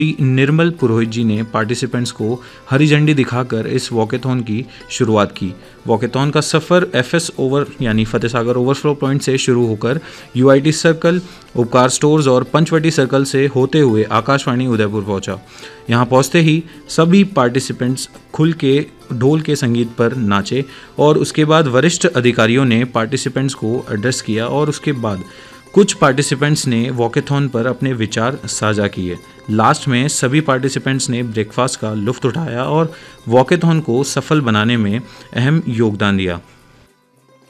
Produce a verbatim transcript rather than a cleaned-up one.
निर्मल पुरोहित जी ने पार्टिसिपेंट्स को हरी झंडी दिखाकर इस वॉकेथॉन की शुरुआत की। वॉकेथॉन का सफ़र एफएस ओवर यानी फतेह सागर ओवरफ्लो पॉइंट से शुरू होकर यूआईटी सर्कल, उपकार स्टोर्स और पंचवटी सर्कल से होते हुए आकाशवाणी उदयपुर पहुंचा। यहां पहुंचते ही सभी पार्टिसिपेंट्स खुल के ढोल के संगीत पर नाचे और उसके बाद वरिष्ठ अधिकारियों ने पार्टिसिपेंट्स को एड्रेस किया और उसके बाद कुछ पार्टिसिपेंट्स ने वॉकेथॉन पर अपने विचार साझा किए। लास्ट में सभी पार्टिसिपेंट्स ने ब्रेकफास्ट का लुत्फ उठाया और वॉकेथॉन को सफल बनाने में अहम योगदान दिया।